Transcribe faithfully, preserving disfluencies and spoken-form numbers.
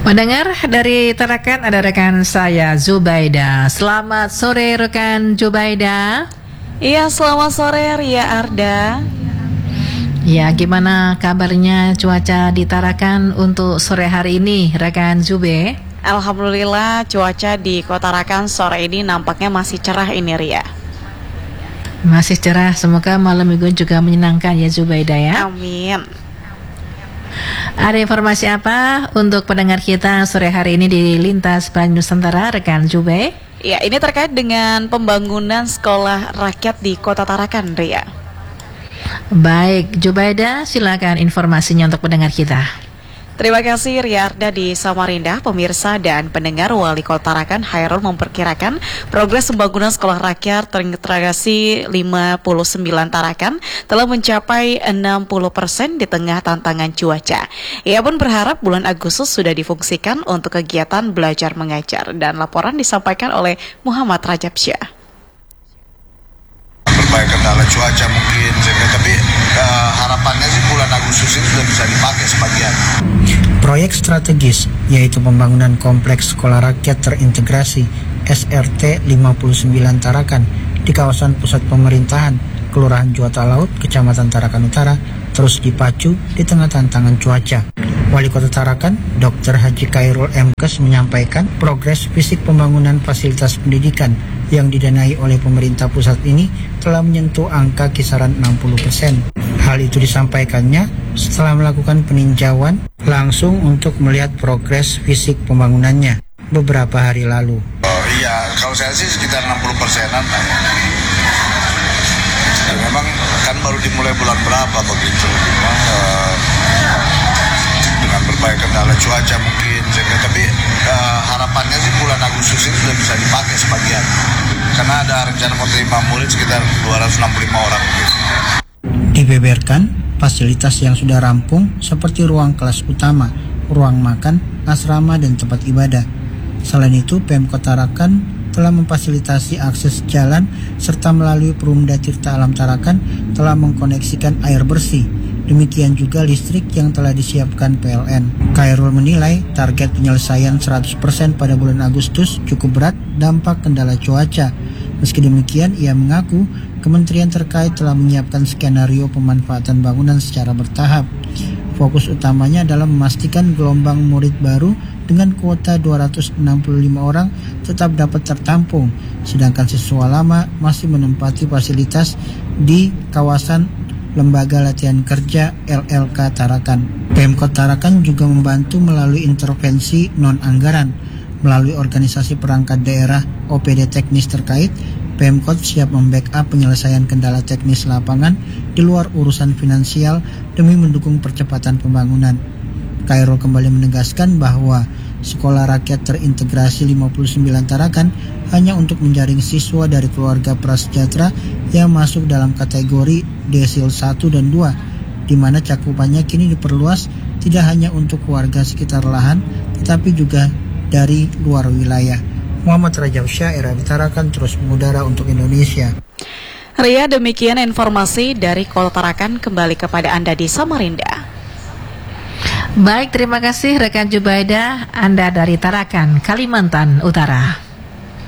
Pendengar dari Tarakan, ada rekan saya Zubaida. Selamat sore rekan Zubaida. Iya, selamat sore Ria Arda. Ya, gimana kabarnya cuaca di Tarakan untuk sore hari ini rekan Zube? Alhamdulillah cuaca di Kota Tarakan sore ini nampaknya masih cerah ini Ria. Masih cerah, semoga malam minggu juga menyenangkan ya Zubaida ya. Amin. Ada informasi apa untuk pendengar kita sore hari ini di Lintas Prime Nusantara, rekan Jube? Ya, ini terkait dengan pembangunan sekolah rakyat di Kota Tarakan, Ria. Baik, Jubaida, silakan informasinya untuk pendengar kita. Terima kasih Ria Arda di Samarinda. Pemirsa dan pendengar, Wali Kota Tarakan Hairul memperkirakan progres pembangunan sekolah rakyat terintegrasi lima puluh sembilan Tarakan telah mencapai enam puluh persen di tengah tantangan cuaca. Ia pun berharap bulan Agustus sudah difungsikan untuk kegiatan belajar mengajar, dan laporan disampaikan oleh Muhammad Rajab Syah. Berbagai kendala cuaca mungkin, tapi uh, harapannya sih bulan Agustus ini sudah bisa dipakai sebagian. Proyek strategis yaitu pembangunan kompleks sekolah rakyat terintegrasi S R T lima puluh sembilan Tarakan di kawasan pusat pemerintahan Kelurahan Juwata Laut, Kecamatan Tarakan Utara terus dipacu di tengah tantangan cuaca. Wali Kota Tarakan, Doktor Haji Khairul M Kes menyampaikan progres fisik pembangunan fasilitas pendidikan yang didanai oleh pemerintah pusat ini telah menyentuh angka kisaran enam puluh persen. Hal itu disampaikannya setelah melakukan peninjauan langsung untuk melihat progres fisik pembangunannya beberapa hari lalu. Oh iya, kalau saya sih sekitar enam puluh persenan lah ya. Dan memang kan baru dimulai bulan berapa begitu. Memang uh, dengan berbagai kendala cuaca mungkin, tapi uh, harapannya sih bulan Agustus ini sudah bisa dipakai sebagian. Karena ada rencana mau terima murid sekitar dua ratus enam puluh lima orang. Dibeberkan fasilitas yang sudah rampung seperti ruang kelas utama, ruang makan, asrama, dan tempat ibadah. Selain itu, Pemkot Tarakan telah memfasilitasi akses jalan serta melalui Perumda Tirta Alam Tarakan telah mengkoneksikan air bersih. Demikian juga listrik yang telah disiapkan P L N. Khairul menilai target penyelesaian seratus persen pada bulan Agustus cukup berat dampak kendala cuaca. Meski demikian, ia mengaku kementerian terkait telah menyiapkan skenario pemanfaatan bangunan secara bertahap. Fokus utamanya adalah memastikan gelombang murid baru dengan kuota dua ratus enam puluh lima orang tetap dapat tertampung, sedangkan siswa lama masih menempati fasilitas di kawasan Lembaga Latihan Kerja L L K Tarakan. Pemkot Tarakan juga membantu melalui intervensi non-anggaran. Melalui organisasi perangkat daerah O P D teknis terkait, Pemkot siap membackup penyelesaian kendala teknis lapangan di luar urusan finansial demi mendukung percepatan pembangunan. Khairul kembali menegaskan bahwa sekolah rakyat terintegrasi lima puluh sembilan Tarakan hanya untuk menjaring siswa dari keluarga prasejahtera yang masuk dalam kategori desil satu dan dua, di mana cakupannya kini diperluas tidak hanya untuk warga sekitar lahan, tetapi juga dari luar wilayah. Muhammad Rajab Syah, Era Tarakan, terus mengudara untuk Indonesia. Ria, demikian informasi dari Kota Tarakan, kembali kepada Anda di Samarinda. Baik, terima kasih rekan Jubaida, Anda dari Tarakan, Kalimantan Utara.